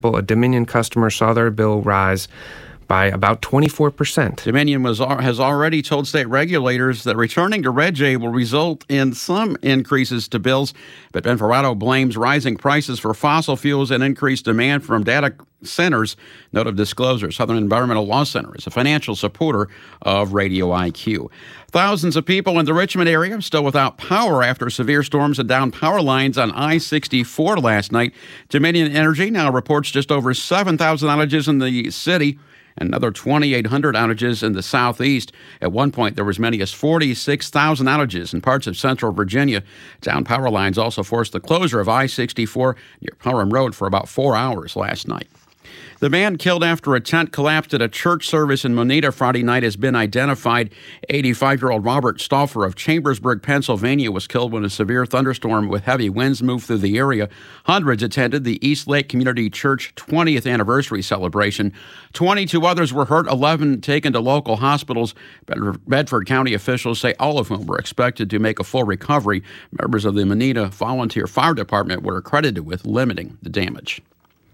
A Dominion customer saw their bill rise by about 24%. Dominion has already told state regulators that returning to Red J will result in some increases to bills, but Ben Ferrato blames rising prices for fossil fuels and increased demand from data centers. Note of disclosure, Southern Environmental Law Center is a financial supporter of Radio IQ. Thousands of people in the Richmond area still without power after severe storms and down power lines on I-64 last night. Dominion Energy now reports just over 7,000 outages in the city, another 2,800 outages in the southeast. At one point, there was as many as 46,000 outages in parts of central Virginia. Down power lines also forced the closure of I-64 near Pelham Road for about 4 hours last night. The man killed after a tent collapsed at a church service in Moneta Friday night has been identified. 85-year-old Robert Stauffer of Chambersburg, Pennsylvania, was killed when a severe thunderstorm with heavy winds moved through the area. Hundreds attended the East Lake Community Church 20th anniversary celebration. 22 others were hurt, 11 taken to local hospitals. Bedford County officials say all of whom were expected to make a full recovery. Members of the Moneta Volunteer Fire Department were credited with limiting the damage.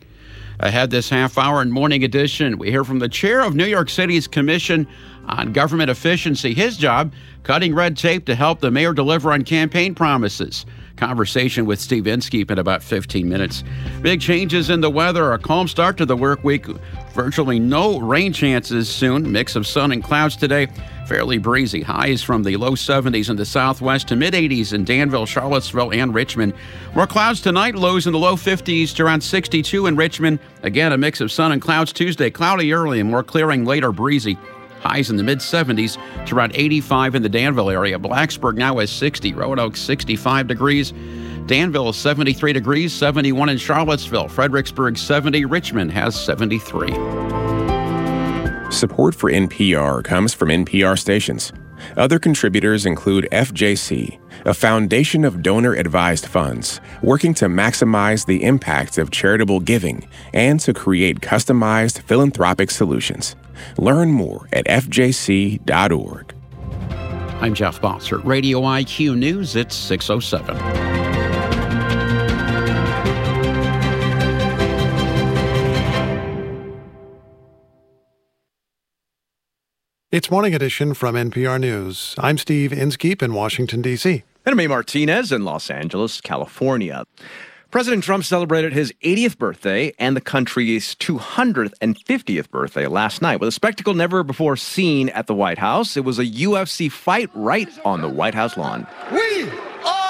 Ahead this half hour in Morning Edition, we hear from the chair of New York City's Commission on Government Efficiency. His job, cutting red tape to help the mayor deliver on campaign promises. Conversation with Steve Inskeep in about 15 minutes. Big changes in the weather, a calm start to the work week. Virtually no rain chances soon. Mix of sun and clouds today. Fairly breezy. Highs from the low 70s in the southwest to mid 80s in Danville, Charlottesville, and Richmond. More clouds tonight. Lows in the low 50s to around 62 in Richmond. Again, a mix of sun and clouds Tuesday. Cloudy early and more clearing later, breezy. Highs in the mid-70s to around 85 in the Danville area. Blacksburg now has 60. Roanoke 65 degrees. Danville 73 degrees, 71 in Charlottesville. Fredericksburg 70. Richmond has 73. Support for NPR comes from NPR stations. Other contributors include FJC, a foundation of donor-advised funds working to maximize the impact of charitable giving and to create customized philanthropic solutions. Learn more at fjc.org. I'm Jeff Bossert. Radio IQ News, it's 6:07. It's Morning Edition from NPR News. I'm Steve Inskeep in Washington, D.C. And I'm A. Martinez in Los Angeles, California. President Trump celebrated his 80th birthday and the country's 250th birthday last night with a spectacle never before seen at the White House. It was a UFC fight right on the White House lawn. We are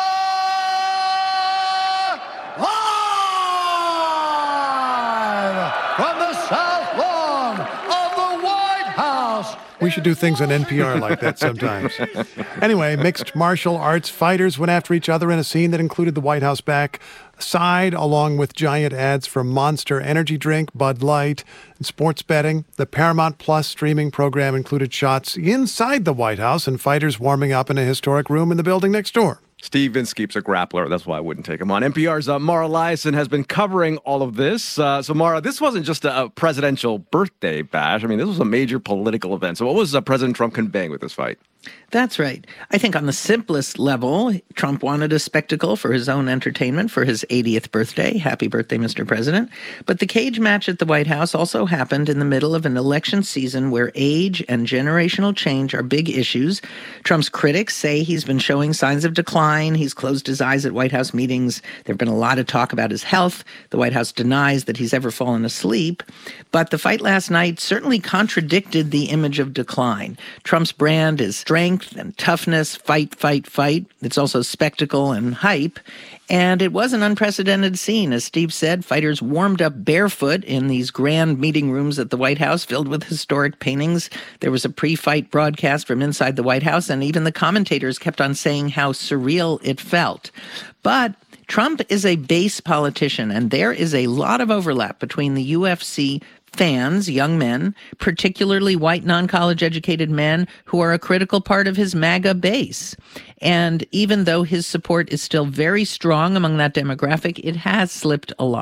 live from the South Lawn of the White House. We should do things on NPR like that sometimes. Anyway, mixed martial arts fighters went after each other in a scene that included the White House backside, along with giant ads for Monster Energy Drink, Bud Light, and sports betting. The Paramount Plus streaming program included shots inside the White House and fighters warming up in a historic room in the building next door. Steve Inskeep's a grappler. That's why I wouldn't take him on. NPR's Mara Liasson has been covering all of this. So, Mara, this wasn't just a presidential birthday bash. I mean, this was a major political event. So what was President Trump conveying with this fight? That's right. I think on the simplest level, Trump wanted a spectacle for his own entertainment for his 80th birthday. Happy birthday, Mr. President. But the cage match at the White House also happened in the middle of an election season where age and generational change are big issues. Trump's critics say he's been showing signs of decline. He's closed his eyes at White House meetings. There have been a lot of talk about his health. The White House denies that he's ever fallen asleep. But the fight last night certainly contradicted the image of decline. Trump's brand is strength and toughness, fight, fight, fight. It's also spectacle and hype. And it was an unprecedented scene. As Steve said, fighters warmed up barefoot in these grand meeting rooms at the White House filled with historic paintings. There was a pre-fight broadcast from inside the White House, and even the commentators kept on saying how surreal it felt. But Trump is a base politician, and there is a lot of overlap between the UFC fans, young men, particularly white non-college educated men who are a critical part of his MAGA base. And even though his support is still very strong among that demographic, it has slipped a lot.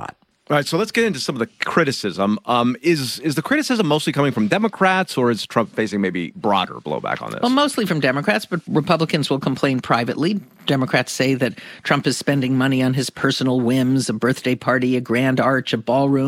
All right, so let's get into some of the criticism. Is the criticism mostly coming from Democrats, or is Trump facing maybe broader blowback on this? Well, mostly from Democrats, but Republicans will complain privately. Democrats say that Trump is spending money on his personal whims, a birthday party, a grand arch, a ballroom.